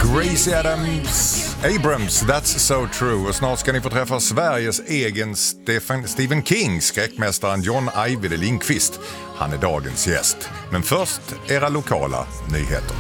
Gracie Abrams, That's So True. Och snart ska ni få träffa Sveriges egen Stephen King, skräckmästaren John Ajvide Lindqvist. Han är dagens gäst. Men först era lokala nyheter.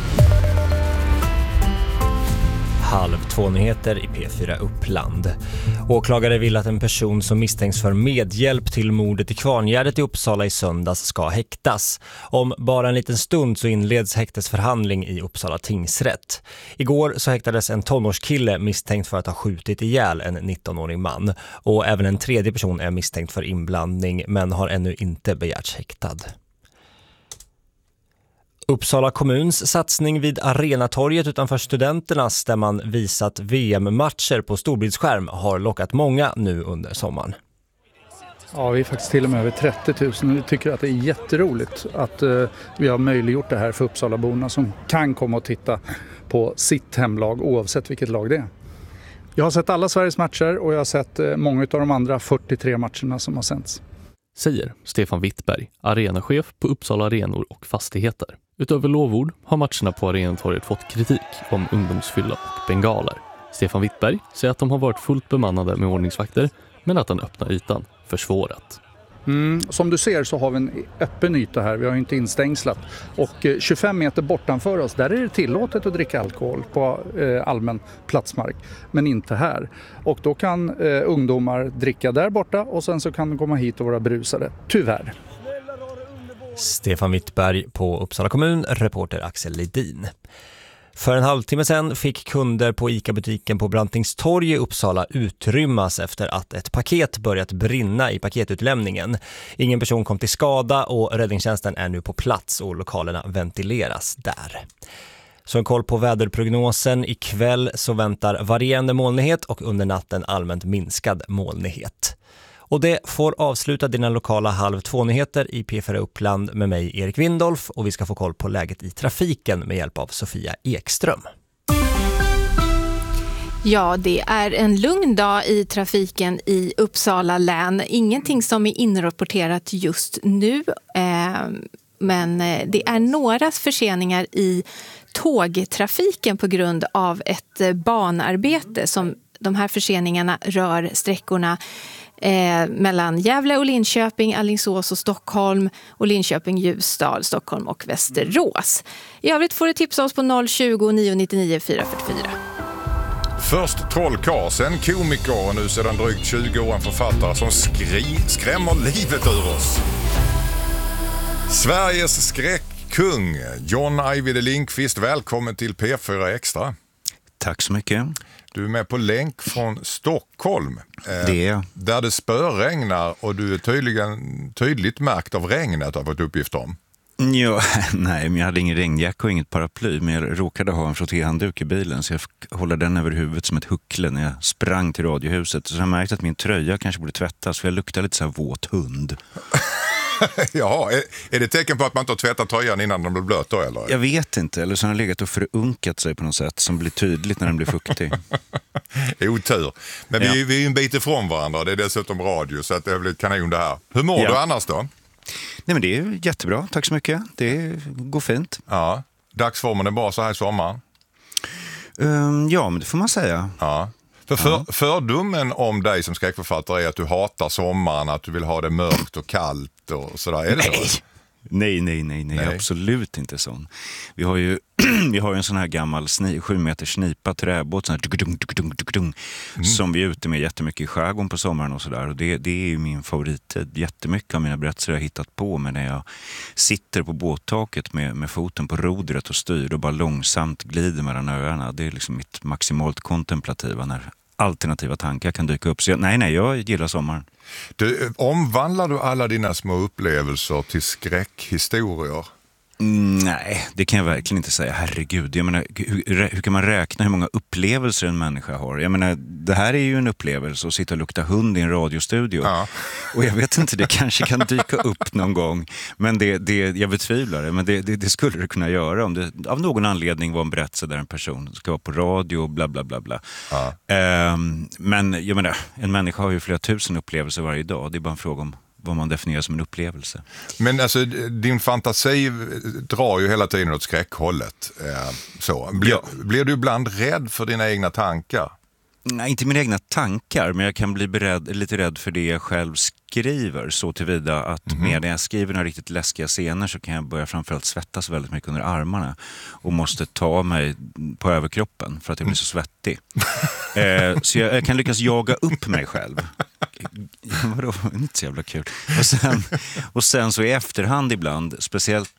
1:30 i P4 Uppland. Åklagare vill att en person som misstänks för medhjälp till mordet i Kvarngärdet i Uppsala i söndags ska häktas. Om bara en liten stund så inleds häktesförhandling i Uppsala tingsrätt. Igår så häktades en tonårskille misstänkt för att ha skjutit ihjäl en 19-årig man. Och även en tredje person är misstänkt för inblandning men har ännu inte begärts häktad. Uppsala kommuns satsning vid Arenatorget utanför Studenternas där man visat VM-matcher på storbildsskärm har lockat många nu under sommaren. Ja, vi är faktiskt till och med över 30 000 och vi tycker att det är jätteroligt att vi har möjliggjort det här för Uppsalaborna som kan komma och titta på sitt hemlag oavsett vilket lag det är. Jag har sett alla Sveriges matcher och jag har sett många av de andra 43 matcherna som har sänts. Säger Stefan Wittberg, arenachef på Uppsala Arenor och Fastigheter. Utöver lovord har matcherna på Arenatorget fått kritik om ungdomsfylla och bengaler. Stefan Wittberg säger att de har varit fullt bemannade med ordningsvakter men att den öppna ytan försvårat. Som du ser så har vi en öppen yta här, vi har ju inte instängslat. Och 25 meter bortanför oss, där är det tillåtet att dricka alkohol på allmän platsmark, men inte här. Och då kan ungdomar dricka där borta och sen så kan de komma hit och vara brusade, tyvärr. Stefan Wittberg på Uppsala kommun, reporter Axel Lidin. För en halvtimme sedan fick kunder på ICA-butiken på Brantingstorg i Uppsala utrymmas efter att ett paket börjat brinna i paketutlämningen. Ingen person kom till skada och räddningstjänsten är nu på plats och lokalerna ventileras där. Så en koll på väderprognosen. Ikväll så väntar varierande molnighet och under natten allmänt minskad molnighet. Och det får avsluta dina lokala 1:30-nyheter i P4 Uppland med mig Erik Windolf och vi ska få koll på läget i trafiken med hjälp av Sofia Ekström. Ja, det är en lugn dag i trafiken i Uppsala län. Ingenting som är inrapporterat just nu, men det är några förseningar i tågtrafiken på grund av ett banarbete. Som de här förseningarna rör sträckorna mellan Gävle och Linköping, Alingsås och Stockholm och Linköping, Ljusdal, Stockholm och Västerås. I övrigt får du tipsa oss på 020 999 444. Först trollkarl, en komiker och nu sedan drygt 20 år en författare som skrämmer livet ur oss. Sveriges skräckkung John Ajvide Lindqvist, välkommen till P4 Extra. Tack så mycket. Du är med på länk från Stockholm. Där det spöregnar och du är tydligt märkt av regnet har fått uppgift om. Ja, nej, men jag hade ingen regnjacka och inget paraply, men jag råkade ha en frottéhandduk i bilen så jag håller den över huvudet som ett huckle när jag sprang till radiohuset. Så jag märkte att min tröja kanske borde tvättas för jag luktade lite så här våt hund. Ja, är det tecken på att man inte har tvättat tröjan innan den blir blöt då eller? Jag vet inte, eller så har den legat och förunkat sig på något sätt som blir tydligt när den blir fuktig. Otur. Men vi är ju en bit ifrån varandra, det är dessutom radio så att det blir kanon det här. Hur mår du annars då? Nej men det är jättebra, tack så mycket. Det går fint. Ja, dagsformen är bra så här i sommaren? Ja, men det får man säga. Ja. Fördomen om dig som skräckförfattare är att du hatar sommaren, att du vill ha det mörkt och kallt och sådär. Är det så? Nej, absolut inte sån. Vi har ju en sån här gammal 7 meters snipa träbåt sån här, som vi är ute med jättemycket i skärgården på sommaren och sådär. Och det är ju min favorittid. Jättemycket av mina berättelser jag har hittat på med när jag sitter på båttaket med foten på rodret och styr och bara långsamt glider mellan öarna. Det är liksom mitt maximalt kontemplativa när alternativa tankar kan dyka upp. Så jag gillar sommaren. Omvandlar du alla dina små upplevelser till skräckhistorier? Nej, det kan jag verkligen inte säga. Herregud, jag menar, hur kan man räkna hur många upplevelser en människa har? Jag menar, det här är ju en upplevelse att sitta och lukta hund i en radiostudio. Ja. Och jag vet inte, det kanske kan dyka upp någon gång. Men jag betvivlar det. Men det skulle det kunna göra om det av någon anledning var en berättelse där en person ska vara på radio och bla bla bla bla. Ja. Men jag menar, en människa har ju flera tusen upplevelser varje dag. Det är bara en fråga om vad man definierar som en upplevelse. Men alltså, din fantasi drar ju hela tiden åt skräckhållet. Blir du ibland rädd för dina egna tankar? Nej, inte mina egna tankar, men jag kan bli lite rädd för det jag själv skriver, så tillvida att när jag skriver några riktigt läskiga scener så kan jag börja framförallt svettas väldigt mycket under armarna och måste ta mig på överkroppen för att jag blir så svettig. Så jag kan lyckas jaga upp mig själv. Vadå? Det är inte så jävla kul. Och sen så i efterhand ibland, speciellt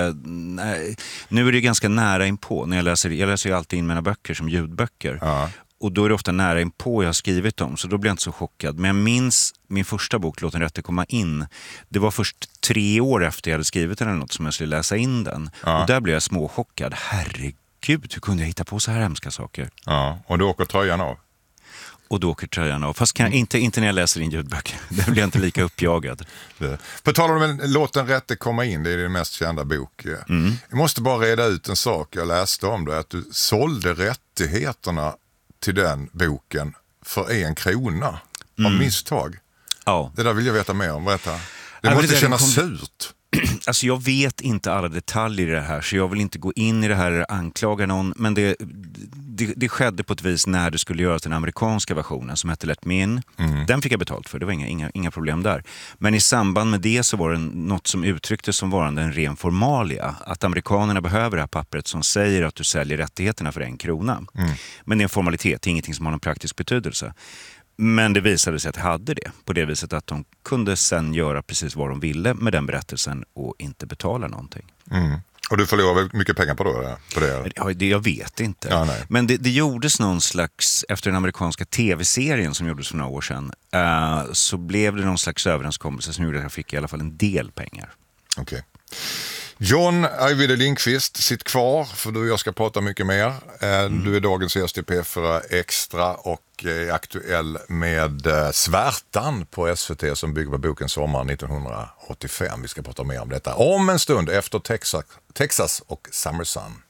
nu är det ganska nära inpå när jag läser ju alltid in mina böcker som ljudböcker. Ja. Och då är det ofta nära inpå jag har skrivit dem, så då blir jag inte så chockad. Men jag minns min första bok, Låt den rätte komma in. Det var först 3 år efter jag hade skrivit den eller något som jag skulle läsa in den. Ja. Och där blev jag småchockad. Herregud, hur kunde jag hitta på så här hemska saker? Ja, och då åker tröjan av. Och då åker tröjan av. Fast inte när jag läser in ljudböcker. Där blir jag inte lika uppjagad. På tal om Låt den rätte komma in, det är din mest kända bok. Jag måste bara reda ut en sak jag läste om det. Att du sålde rättigheterna till den boken för 1 krona av misstag. Ja. Det där vill jag veta mer om. Berätta. Det måste kännas surt. Alltså jag vet inte alla detaljer i det här, så jag vill inte gå in i det här och anklaga någon, men det skedde på ett vis när det skulle göras den amerikanska versionen som hette Let Me In. Den fick jag betalt för, det var inga problem där. Men i samband med det så var det något som uttrycktes som varande en ren formalia, att amerikanerna behöver det här pappret som säger att du säljer rättigheterna för 1 krona. Men det är en formalitet, det är ingenting som har någon praktisk betydelse. Men det visade sig att jag hade det. På det viset att de kunde sen göra precis vad de ville med den berättelsen och inte betala någonting. Och du förlorade väl mycket pengar på det? Ja, jag vet inte. Ja, men det gjordes någon slags, efter den amerikanska tv-serien som gjordes för några år sedan, så blev det någon slags överenskommelse som gjorde att jag fick i alla fall en del pengar. Okej. John Ajvide Lindqvist, sitt kvar för du och jag ska prata mycket mer. Du är dagens gäst i P4 Extra och är aktuell med Svärtan på SVT som bygger på boken Sommar 1985. Vi ska prata mer om detta om en stund efter Texas och Summer Sun.